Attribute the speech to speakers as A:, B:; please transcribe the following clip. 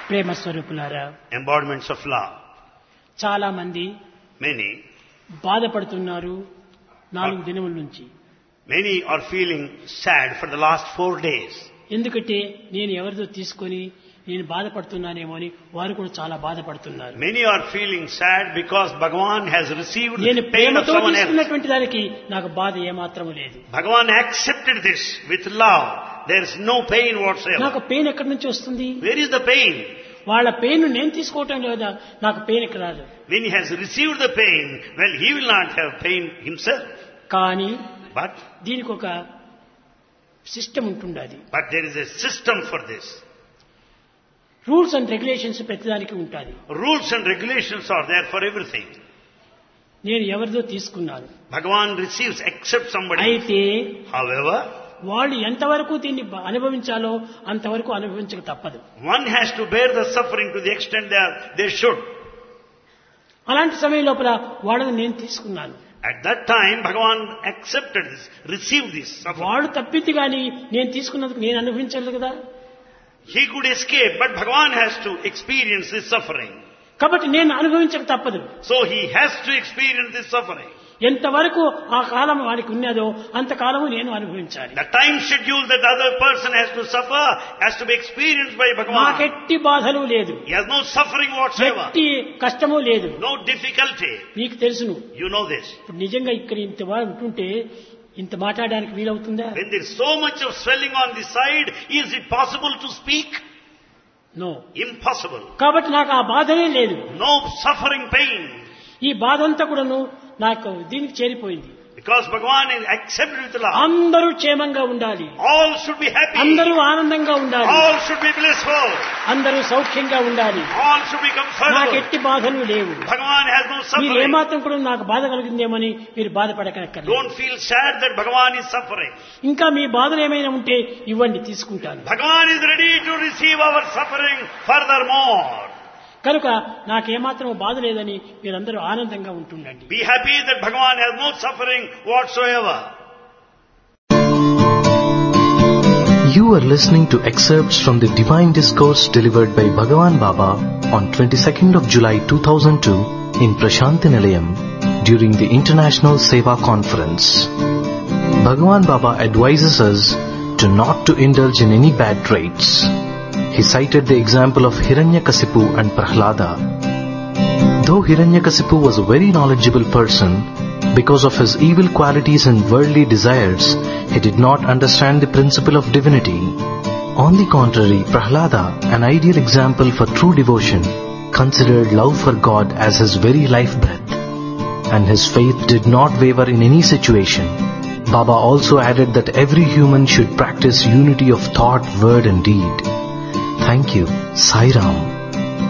A: ప్రేమ స్వరూపులారా,
B: embodiments of love.
A: చాలా మంది
B: Many
A: బాధపడుతున్నారు 4 దినముల నుంచి.
B: are feeling sad for the last 4 days.
A: ఎందుకంటే నేను ఎవరిదో తీసుకొని నేను బాధపడుతున్నానేమో అని వారు కూడా చాలా బాధపడుతున్నారు.
B: Many are feeling sad because Bhagavan has received
A: నేను
B: the pain of
A: ప్రేమతో
B: someone else.
A: తీసుకున్నటువంటి దానికి నాకు బాధ ఏమాత్రం లేదు.
B: Bhagavan accepted this with love. There is no pain whatsoever.
A: నాకు పెయిన్ ఎక్కడి నుంచి వస్తుంది?
B: Where is the pain?
A: వాళ్ళ పెయిన్ నేను తీసుకోవటం లేదా, నాకు పెయిన్ ఎక్కడ రాదు.
B: When he has received the pain, well, he will not have pain himself.
A: కానీ
B: But
A: దీనికి ఒక సిస్టమ్ ఉంటుండాలి.
B: there is a system for this.
A: Rules and regulations ప్రతిదానికి ఉంటాయి.
B: Rules and regulations are there for everything.
A: నేను ఎవరిదో తీసుకున్నాను.
B: Bhagavan receives, accepts somebody.
A: అయితే
B: However,
A: వాళ్ళు ఎంతవరకు దీన్ని అనుభవించాలో అంతవరకు అనుభవించక తప్పదు.
B: one has to bear the suffering to the extent they should.
A: అలాంటి సమయం లోపల వాళ్ళని నేను తీసుకున్నాను.
B: At that time, Bhagavan accepted this, received this suffering.
A: వాడు తప్పింది కానీ నేను తీసుకున్నందుకు నేను అనుభవించలేదు కదా.
B: He could escape, but Bhagavan has to experience this suffering.
A: కాబట్టి నేను అనుభవించక తప్పదు.
B: So he has to experience this suffering.
A: ఎంతవరకు ఆ కాలం వారికి ఉన్నదో అంతకాలము నేను అనుభవించాలి.
B: The time schedule that the other person has to suffer has to be experienced by Bhagavan.
A: నాకెట్టి బాధలు లేదు,
B: He has no suffering whatsoever,
A: ఎట్టి కష్టము లేదు.
B: no difficulty.
A: మీకు తెలుసును.
B: You know this.
A: ఇప్పుడు నిజంగా ఇక్కడ ఇంత వాడు ఉంటుంటే ఇంత మాట్లాడడానికి వీలవుతుందా?
B: When there is so much of swelling on the side, is it possible to speak?
A: No.
B: Impossible.
A: కాబట్టి నాకు ఆ బాధనే లేదు.
B: No suffering, pain.
A: ఈ బాధ అంతా కూడాను నాకు దీనికి చేరిపోయింది.
B: Because Bhagavan is accepted with love.
A: అందరూ క్షేమంగా ఉండాలి,
B: All should be happy.
A: అందరూ ఆనందంగా ఉండాలి,
B: All should be blissful.
A: అందరూ సౌఖ్యంగా ఉండాలి.
B: All should be
A: నాకు
B: comfortable.
A: ఎట్టి బాధలు లేవు.
B: Bhagavan has no
A: మీరు
B: suffering.
A: ఏమాత్రం కూడా నాకు బాధ కలిగిందేమని మీరు బాధపడకనక్కర్లేదు.
B: Don't feel sad that Bhagavan is suffering.
A: ఇంకా మీ బాధలు ఏమైనా ఉంటే ఇవ్వండి, తీసుకుంటాను.
B: Bhagavan is ready to receive our suffering furthermore.
A: కనుక నాకేమాత్రం బాధ లేదని మీరందరూ ఆనందంగా ఉంటుండండి.
B: Be happy that Bhagavan has no suffering whatsoever.
C: You are listening to excerpts from the Divine Discourse delivered by Bhagavan Baba on 22nd of July 2002 in Prashanti Nilayam during the International Seva Conference. Bhagavan Baba advises us to not to indulge in any bad traits. He cited the example of Hiranyakasipu and Prahlada. Though Hiranyakasipu was a very knowledgeable person, because of his evil qualities and worldly desires, he did not understand the principle of divinity. On the contrary, Prahlada, an ideal example for true devotion, considered love for God as his very life breath, and his faith did not waver in any situation. Baba also added that every human should practice unity of thought, word and deed. Thank you. Sai Ram.